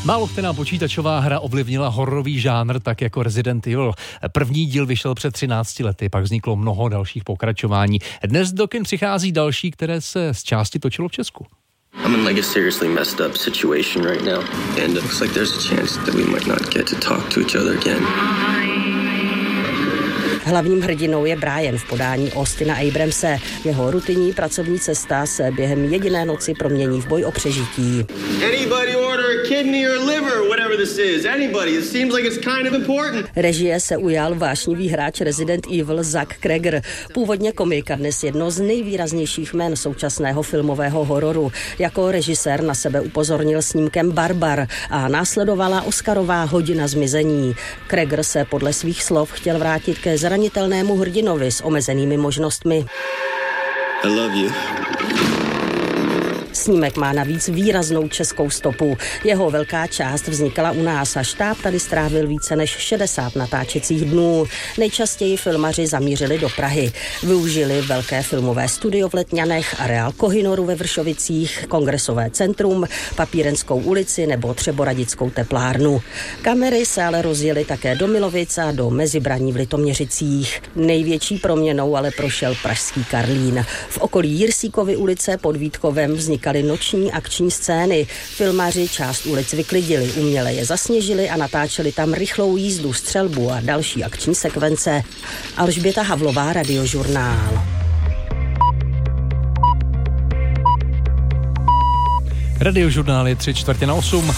Málokterá počítačová hra ovlivnila hororový žánr tak jako Resident Evil. První díl vyšel před 13 lety, pak vzniklo mnoho dalších pokračování. Dnes do kin přichází další, které se z části točilo v Česku. I'm in like a seriously messed up situation right now and it looks like there's a chance that we might not get to talk to each other again. Hlavním hrdinou je Brian v podání Austina Abramse. Jeho rutinní pracovní cesta se během jediné noci promění v boj o přežití. Anybody order a kidney or liver, whatever this is. Anybody. It seems like it's kind of important. Režie se ujal vášnivý hráč Resident Evil Zach Cregger. Původně komik a dnes jedno z nejvýraznějších jmen současného filmového hororu. Jako režisér na sebe upozornil snímkem Barbar a následovala Oscarová Hodina zmizení. Cregger se podle svých slov chtěl vrátit ke zranitelnému hrdinovi s omezenými možnostmi. I love you. Snímek má navíc výraznou českou stopu. Jeho velká část vznikala u nás a štáb tady strávil více než 60 natáčecích dnů. Nejčastěji filmaři zamířili do Prahy. Využili velké filmové studio v Letňanech, areál Kohinoru ve Vršovicích, Kongresové centrum, Papírenskou ulici nebo Třeboradickou teplárnu. Kamery se ale rozjeli také do Milovic a do Mezibraní v Litoměřicích. Největší proměnou ale prošel pražský Karlín. V okolí Jirsíkovy ulice pod Vítkovem vznikaly noční akční scény. Filmaři část ulic vyklidili, uměle je zasněžili a natáčeli tam rychlou jízdu, střelbu a další akční sekvence. Alžběta Havlová, Radiožurnál. Radiožurnál je 7:45.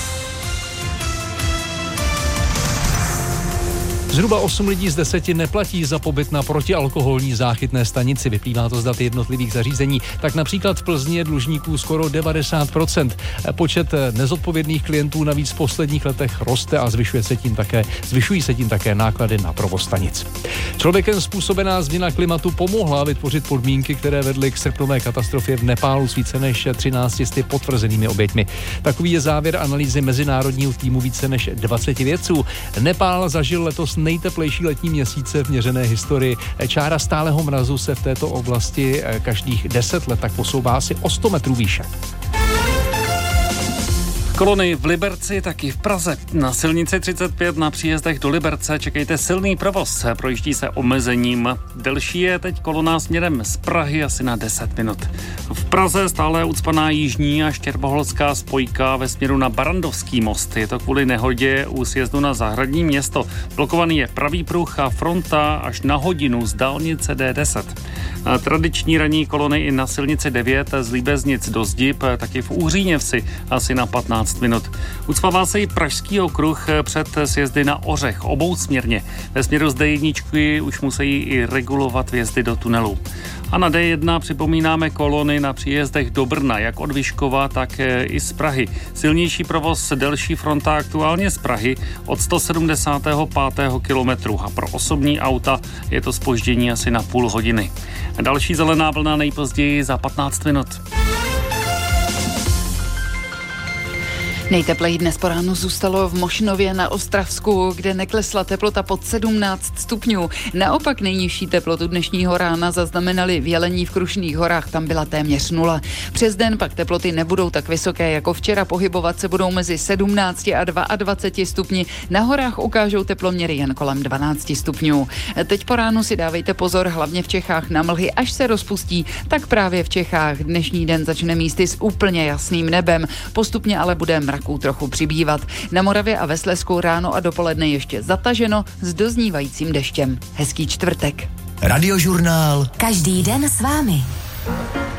Zhruba 8 lidí z 10 neplatí za pobyt na protialkoholní záchytné stanici. Vyplývá to z dat jednotlivých zařízení. Tak například v Plzni je dlužníků skoro 90%. Počet nezodpovědných klientů navíc v posledních letech roste a zvyšují se tím také náklady na provoz stanic. Člověkem způsobená změna klimatu pomohla vytvořit podmínky, které vedly k srpnové katastrofě v Nepálu s více než 13 potvrzenými oběťmi. Takový je závěr analýzy mezinárodního týmu více než 20 vědců. Nepál zažil letos nejteplejší letní měsíce v měřené historii. Čára stálého mrazu se v této oblasti každých 10 let tak posouvá asi o 100 metrů výše. Kolony v Liberci, taky v Praze. Na silnici 35 na příjezdech do Liberce čekejte silný provoz. Projíždí se omezením. Delší je teď kolona směrem z Prahy asi na 10 minut. V Praze stále ucpaná jižní a štěrboholská spojka ve směru na Barandovský most. Je to kvůli nehodě u sjezdu na Zahradní Město. Blokovaný je pravý pruh a fronta až na hodinu z dálnice D10. Tradiční ranní kolony i na silnici 9 z Líbeznic do Zdib, taky v Úříněvsi asi na 15 minut. Ucpává se i Pražský okruh před sjezdy na Ořech obousměrně. Ve směru z D1 už musí i regulovat vjezdy do tunelů. A na D1 připomínáme kolony na příjezdech do Brna, jak od Vyškova, tak i z Prahy. Silnější provoz, delší fronta aktuálně z Prahy od 175. kilometru a pro osobní auta je to zpoždění asi na půl hodiny. Další zelená vlna nejpozději za 15 minut. Nejtepleji dnes po ránu zůstalo v Mošnově na Ostravsku, kde neklesla teplota pod 17 stupňů. Naopak nejnižší teplotu dnešního rána zaznamenali v Jelení v Krušných horách, tam byla téměř 0. Přes den pak teploty nebudou tak vysoké jako včera, pohybovat se budou mezi 17 a 22 stupni. Na horách ukážou teploměry jen kolem 12 stupňů. Teď po ránu si dávejte pozor, hlavně v Čechách na mlhy, až se rozpustí, tak právě v Čechách dnešní den začne místy s úplně jasným nebem. Postupně ale bude mraků trochu přibývat. Na Moravě a ve Slezsku ráno a dopoledne ještě zataženo s doznívajícím deštěm. Hezký čtvrtek. Radiožurnál. Každý den s vámi.